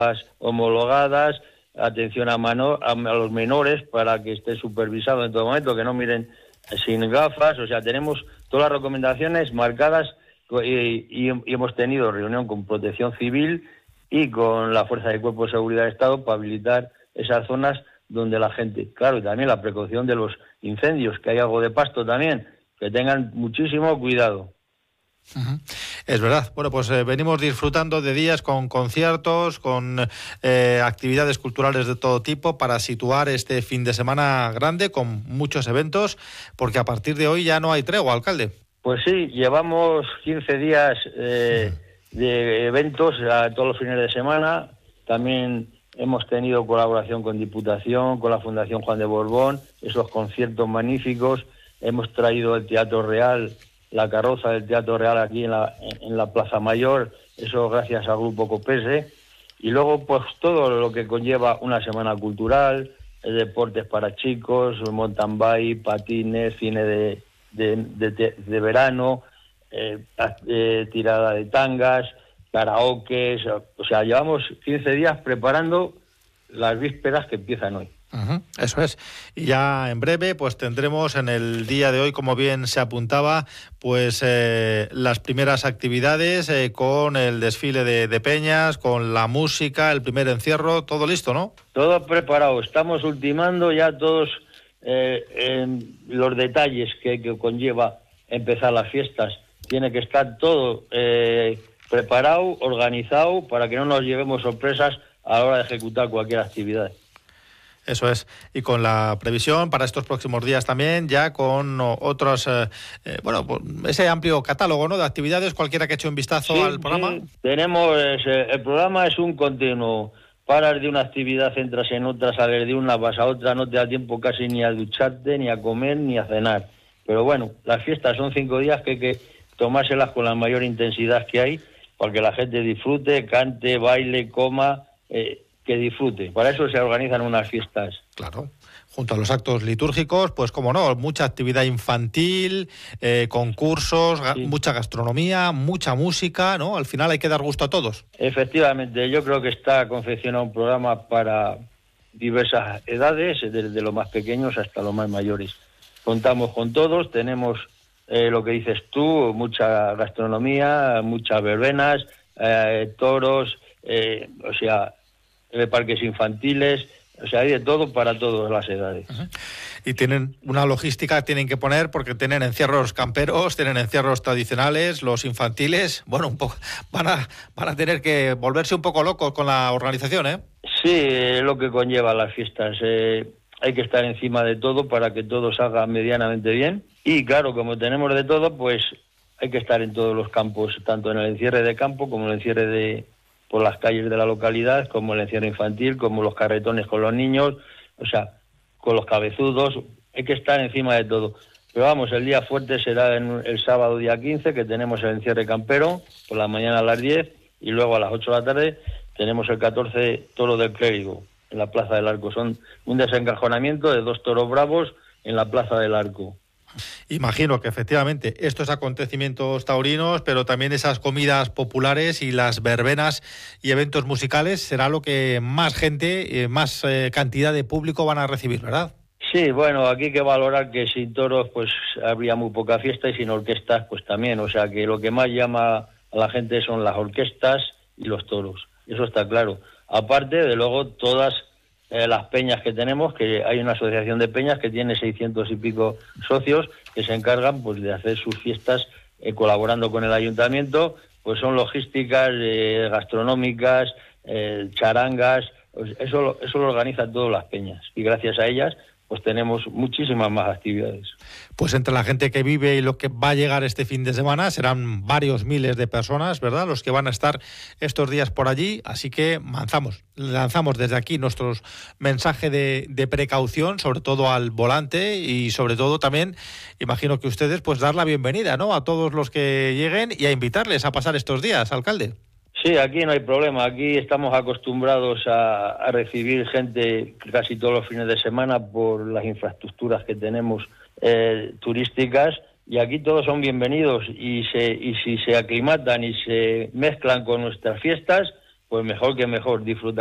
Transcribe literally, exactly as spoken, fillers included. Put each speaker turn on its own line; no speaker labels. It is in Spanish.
homologadas, atención a, mano, a, a los menores para que esté supervisado en todo momento, que no miren sin gafas. O sea, tenemos todas las recomendaciones marcadas y, y, y hemos tenido reunión con Protección Civil y con la Fuerza de Cuerpo de Seguridad del Estado para habilitar esas zonas donde la gente, claro, y también la precaución de los incendios, que hay algo de pasto también, que tengan muchísimo cuidado.
Uh-huh. Es verdad. Bueno, pues eh, venimos disfrutando de días con conciertos, con eh, actividades culturales de todo tipo para situar este fin de semana grande con muchos eventos, porque a partir de hoy ya no hay tregua, alcalde.
Pues sí, llevamos quince días eh, uh-huh. de eventos a todos los fines de semana. También hemos tenido colaboración con Diputación, con la Fundación Juan de Borbón, esos conciertos magníficos. Hemos traído el Teatro Real, la carroza del Teatro Real aquí en la, en la Plaza Mayor, eso gracias al Grupo Copese. Y luego, pues, todo lo que conlleva una semana cultural, deportes para chicos, mountain bike, patines, cine de, de, de, de, de verano, eh, eh, tirada de tangas, karaoke. O sea, llevamos quince días preparando las vísperas que empiezan hoy.
Uh-huh, eso es. Y ya en breve pues tendremos en el día de hoy, como bien se apuntaba, pues eh, las primeras actividades eh, con el desfile de, de peñas, con la música, el primer encierro, todo listo, ¿no?
Todo preparado. Estamos ultimando ya todos eh, eh, los detalles que, que conlleva empezar las fiestas. Tiene que estar todo eh, preparado, organizado, para que no nos llevemos sorpresas a la hora de ejecutar cualquier actividad.
Eso es, y con la previsión para estos próximos días también, ya con otros, eh, eh, bueno, ese amplio catálogo, ¿no?, de actividades, cualquiera que eche un vistazo
sí,
al programa.
Sí. Tenemos, eh, el programa es un continuo, paras de una actividad, entras en otra, sales de una, vas a otra, no te da tiempo casi ni a ducharte, ni a comer, ni a cenar. Pero bueno, las fiestas son cinco días que hay que tomárselas con la mayor intensidad que hay, para que la gente disfrute, cante, baile, coma, eh, que disfrute. Para eso se organizan unas fiestas.
Claro. Junto a los actos litúrgicos, pues como no, mucha actividad infantil, eh, concursos, sí. ga- mucha gastronomía, mucha música, ¿no? Al final hay que dar gusto a todos.
Efectivamente, yo creo que está confeccionado un programa para diversas edades, desde los más pequeños hasta los más mayores. Contamos con todos, tenemos eh, lo que dices tú, mucha gastronomía, muchas verbenas, eh, toros, eh, o sea, de parques infantiles, o sea, hay de todo para todas las edades.
Uh-huh. Y tienen una logística, tienen que poner, porque tienen encierros camperos, tienen encierros tradicionales, los infantiles, bueno, un poco, van a, van a tener que volverse un poco locos con la organización, ¿eh?
Sí, es lo que conlleva las fiestas. Eh, hay que estar encima de todo para que todo salga medianamente bien. Y claro, como tenemos de todo, pues hay que estar en todos los campos, tanto en el encierre de campo como en el encierre de por las calles de la localidad, como el encierro infantil, como los carretones con los niños, o sea, con los cabezudos, hay que estar encima de todo. Pero vamos, el día fuerte será en el sábado día quince, que tenemos el encierre campero, por la mañana a las diez, y luego a las ocho de la tarde tenemos el catorce toro del clérigo, en la Plaza del Arco. Son un desencajonamiento de dos toros bravos en la Plaza del Arco.
Imagino que efectivamente estos acontecimientos taurinos, pero también esas comidas populares y las verbenas y eventos musicales será lo que más gente, más eh, cantidad de público van a recibir, ¿verdad?
Sí, bueno, aquí hay que valorar que sin toros pues habría muy poca fiesta, y sin orquestas pues también, o sea que lo que más llama a la gente son las orquestas y los toros, eso está claro. Aparte, de luego, todas Eh, las peñas que tenemos, que hay una asociación de peñas que tiene seiscientos y pico socios que se encargan pues de hacer sus fiestas eh, colaborando con el ayuntamiento, pues son logísticas, eh, gastronómicas, eh, charangas, pues eso, eso lo organizan todas las peñas, y gracias a ellas pues tenemos muchísimas más actividades.
Pues entre la gente que vive y lo que va a llegar este fin de semana serán varios miles de personas, ¿verdad?, los que van a estar estos días por allí, así que lanzamos, lanzamos desde aquí nuestro mensaje de, de precaución, sobre todo al volante, y sobre todo también, imagino que ustedes, pues dar la bienvenida, ¿no?, a todos los que lleguen y a invitarles a pasar estos días, alcalde.
Sí, aquí no hay problema, aquí estamos acostumbrados a, a recibir gente casi todos los fines de semana por las infraestructuras que tenemos eh, turísticas, y aquí todos son bienvenidos, y, se, y si se aclimatan y se mezclan con nuestras fiestas, pues mejor que mejor, disfrutar.